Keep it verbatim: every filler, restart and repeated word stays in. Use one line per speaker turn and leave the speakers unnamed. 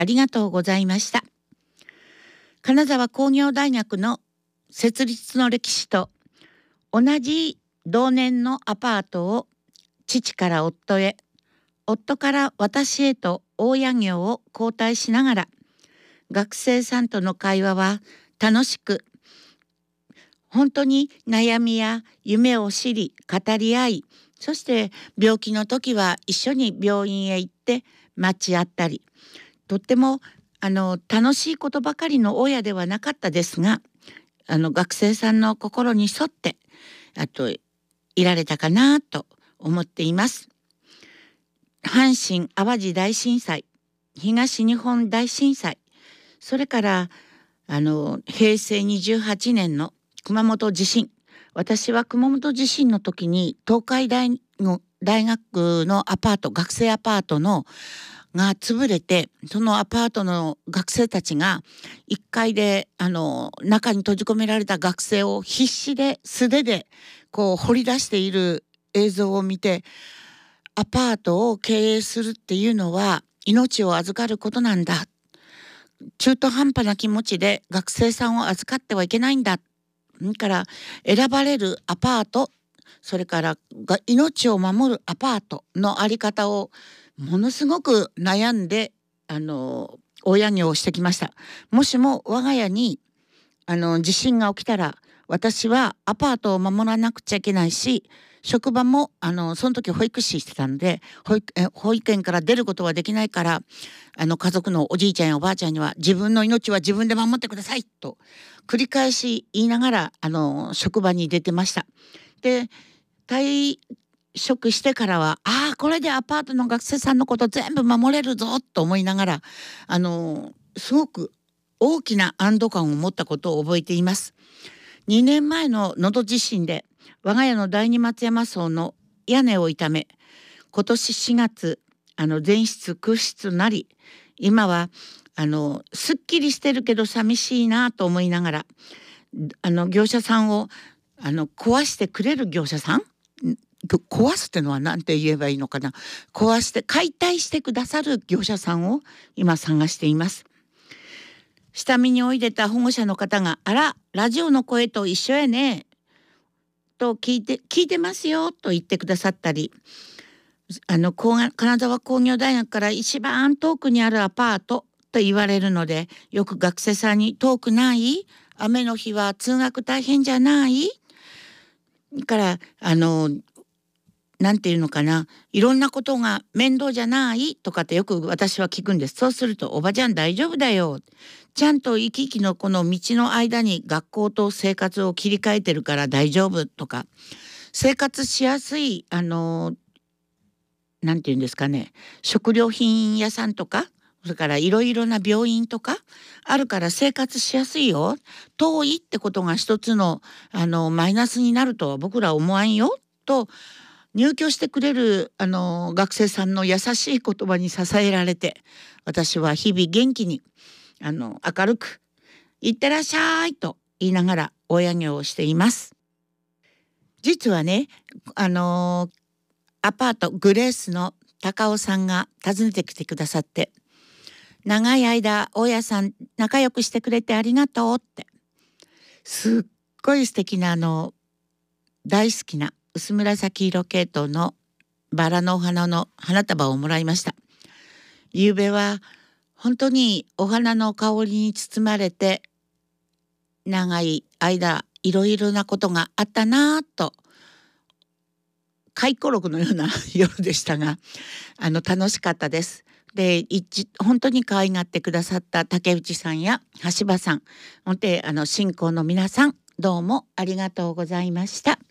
ありがとうございました。金沢工業大学の設立の歴史と、同じ同年のアパートを父から夫へ、夫から私へと大家業を交代しながら、学生さんとの会話は楽しく、本当に悩みや夢を知り語り合い、そして病気の時は一緒に病院へ行って待ち合ったり、とってもあの楽しいことばかりの親ではなかったですが、あの学生さんの心に沿ってあといられたかなと思っています。阪神・淡路大震災、東日本大震災、それからあの平成にじゅうはちねんの熊本地震、私は熊本地震の時に東海大の大学のアパート、学生アパートのが潰れて、そのアパートの学生たちがいっかいであの中に閉じ込められた学生を必死で素手でこう掘り出している映像を見て、アパートを経営するっていうのは命を預かることなんだ、中途半端な気持ちで学生さんを預かってはいけないんだ、だから選ばれるアパート、それからが命を守るアパートの在り方をものすごく悩んであの親業をしてきました。もしも我が家にあの地震が起きたら、私はアパートを守らなくちゃいけないし、職場もあのその時保育士してたので保育え保育園から出ることはできないから、あの家族のおじいちゃんやおばあちゃんには自分の命は自分で守ってくださいと繰り返し言いながらあの職場に出てました。で、退職してからは、ああこれでアパートの学生さんのこと全部守れるぞと思いながら、あのすごく大きな安堵感を持ったことを覚えています。にねんまえの能登地震で我が家の第二松山荘の屋根を傷め、今年しがつあの全室空室なり、今はあのすっきりしてるけど寂しいなと思いながら、あの業者さんをあの壊してくれる業者さん、壊すってのは何て言えばいいのかな、壊して解体してくださる業者さんを今探しています。下見においでた保護者の方が、あらラジオの声と一緒やねと聞いて聞いてますよと言ってくださったり、あの金沢工業大学から一番遠くにあるアパートと言われるので、よく学生さんに遠くない、雨の日は通学大変じゃないからあのなんていうのかな、いろんなことが面倒じゃないとかってよく私は聞くんです。そうすると、おばちゃん大丈夫だよ、ちゃんと行き来のこの道の間に学校と生活を切り替えてるから大丈夫とか、生活しやすいあのなんていうんですかね、食料品屋さんとか、それからいろいろな病院とかあるから生活しやすいよ、遠いってことが一つのあのマイナスになるとは僕ら思わんよと、入居してくれるあの学生さんの優しい言葉に支えられて、私は日々元気にあの明るくいってらっしゃいと言いながら親業をしています。実はね、あのアパートグレースの高尾さんが訪ねてきてくださって、長い間大家さん仲良くしてくれてありがとうって、すっごい素敵なあの大好きな薄紫色系統のバラのお花の花束をもらいました。夕べは本当にお花の香りに包まれて、長い間いろいろなことがあったなぁと、回顧録のような夜でしたが、あの楽しかったです。で、一本当に可愛がってくださった竹内さんや橋場さん、本当にあの信仰の皆さん、どうもありがとうございました。